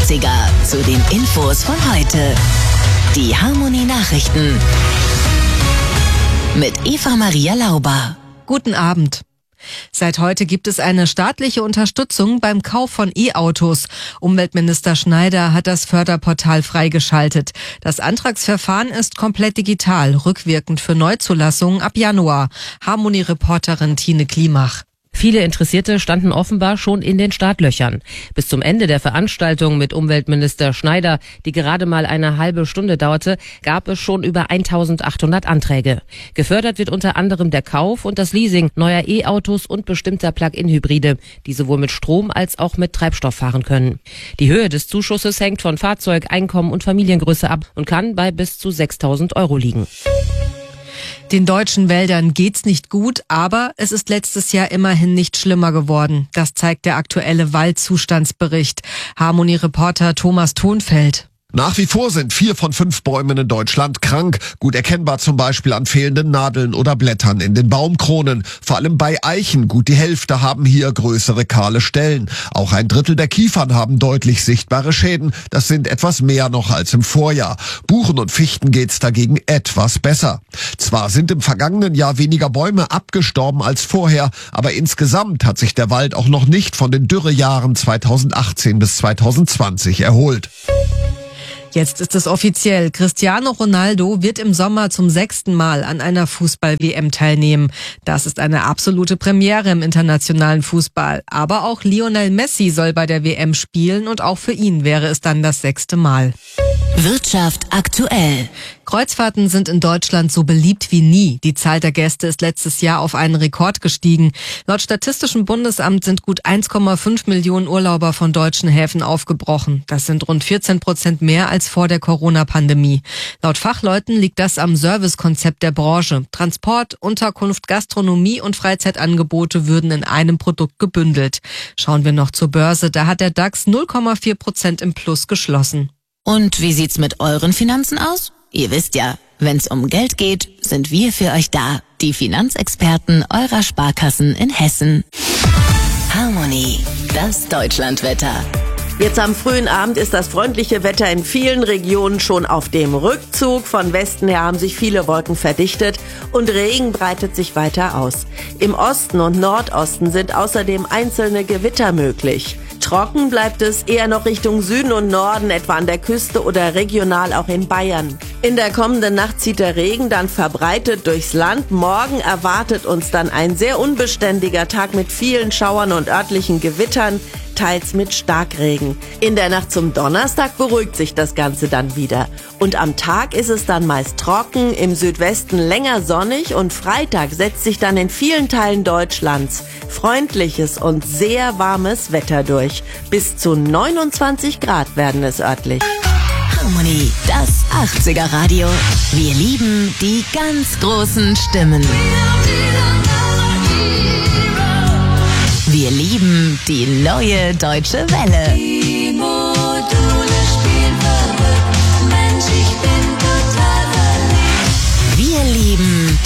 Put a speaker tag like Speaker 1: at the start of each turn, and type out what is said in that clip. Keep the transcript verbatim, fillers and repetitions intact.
Speaker 1: achtziger zu den Infos von heute. Die Harmonie Nachrichten mit Eva Maria Lauber.
Speaker 2: Guten Abend. Seit heute gibt es eine staatliche Unterstützung beim Kauf von E-Autos. Umweltminister Schneider hat das Förderportal freigeschaltet. Das Antragsverfahren ist komplett digital, rückwirkend für Neuzulassungen ab Januar. Harmonie-Reporterin Tine Klimach.
Speaker 3: Viele Interessierte standen offenbar schon in den Startlöchern. Bis zum Ende der Veranstaltung mit Umweltminister Schneider, die gerade mal eine halbe Stunde dauerte, gab es schon über eintausendachthundert Anträge. Gefördert wird unter anderem der Kauf und das Leasing neuer E-Autos und bestimmter Plug-in-Hybride, die sowohl mit Strom als auch mit Treibstoff fahren können. Die Höhe des Zuschusses hängt von Fahrzeug, Einkommen und Familiengröße ab und kann bei bis zu sechstausend Euro liegen.
Speaker 2: Den deutschen Wäldern geht's nicht gut, aber es ist letztes Jahr immerhin nicht schlimmer geworden. Das zeigt der aktuelle Waldzustandsbericht. Harmonie-Reporter Thomas Thonfeld.
Speaker 4: Nach wie vor sind vier von fünf Bäumen in Deutschland krank. Gut erkennbar zum Beispiel an fehlenden Nadeln oder Blättern in den Baumkronen. Vor allem bei Eichen, gut die Hälfte haben hier größere kahle Stellen. Auch ein Drittel der Kiefern haben deutlich sichtbare Schäden. Das sind etwas mehr noch als im Vorjahr. Buchen und Fichten geht's dagegen etwas besser. Zwar sind im vergangenen Jahr weniger Bäume abgestorben als vorher, aber insgesamt hat sich der Wald auch noch nicht von den Dürrejahren zweitausendachtzehn bis zweitausendzwanzig erholt.
Speaker 2: Jetzt ist es offiziell. Cristiano Ronaldo wird im Sommer zum sechsten Mal an einer Fußball-W M teilnehmen. Das ist eine absolute Premiere im internationalen Fußball. Aber auch Lionel Messi soll bei der W M spielen und auch für ihn wäre es dann das sechste Mal.
Speaker 1: Wirtschaft aktuell.
Speaker 2: Kreuzfahrten sind in Deutschland so beliebt wie nie. Die Zahl der Gäste ist letztes Jahr auf einen Rekord gestiegen. Laut Statistischem Bundesamt sind gut eins Komma fünf Millionen Urlauber von deutschen Häfen aufgebrochen. Das sind rund vierzehn Prozent mehr als vor der Corona-Pandemie. Laut Fachleuten liegt das am Servicekonzept der Branche. Transport, Unterkunft, Gastronomie und Freizeitangebote würden in einem Produkt gebündelt. Schauen wir noch zur Börse. Da hat der DAX null Komma vier Prozent im Plus geschlossen.
Speaker 1: Und wie sieht's mit euren Finanzen aus? Ihr wisst ja, wenn's um Geld geht, sind wir für euch da. Die Finanzexperten eurer Sparkassen in Hessen. Harmonie, das Deutschlandwetter.
Speaker 5: Jetzt am frühen Abend ist das freundliche Wetter in vielen Regionen schon auf dem Rückzug. Von Westen her haben sich viele Wolken verdichtet und Regen breitet sich weiter aus. Im Osten und Nordosten sind außerdem einzelne Gewitter möglich. Trocken bleibt es eher noch Richtung Süden und Norden, etwa an der Küste oder regional auch in Bayern. In der kommenden Nacht zieht der Regen dann verbreitet durchs Land. Morgen erwartet uns dann ein sehr unbeständiger Tag mit vielen Schauern und örtlichen Gewittern, teils mit Starkregen. In der Nacht zum Donnerstag beruhigt sich das Ganze dann wieder. Und am Tag ist es dann meist trocken, im Südwesten länger sonnig und Freitag setzt sich dann in vielen Teilen Deutschlands freundliches und sehr warmes Wetter durch. Bis zu neunundzwanzig Grad werden es örtlich.
Speaker 1: Harmonie, das achtziger Radio. Wir lieben die ganz großen Stimmen. Wir lieben die neue Deutsche Welle.